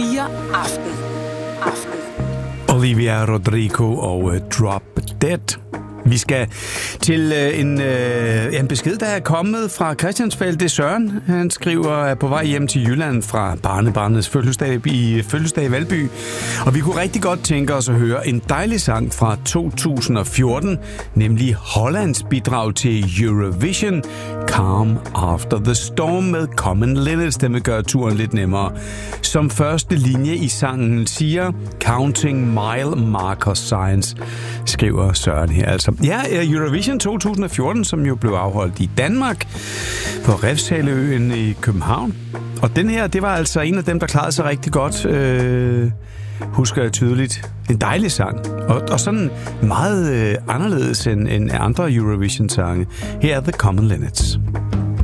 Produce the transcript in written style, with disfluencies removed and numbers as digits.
4 Aften. Olivia Rodrigo og Drop Dead. Vi skal til en besked, der er kommet fra Christiansfeld. Det er Søren. Han skriver, at på vej hjem til Jylland fra barnebarnets fødselsdag i Valby. Og vi kunne rigtig godt tænke os at høre en dejlig sang fra 2014, nemlig Hollands bidrag til Eurovision, Calm After the Storm med Common Linnets. Den vil gøre turen lidt nemmere. Som første linje i sangen siger, Counting Mile Marker Signs, skriver Søren her. Altså, ja, Eurovision 2014, som jo blev afholdt i Danmark på Refshaleøen i København. Og den her, det var altså en af dem, der klarede sig rigtig godt. Husker jeg tydeligt. En dejlig sang. Og sådan meget anderledes end andre Eurovision-sange. Her er The Common Linnets.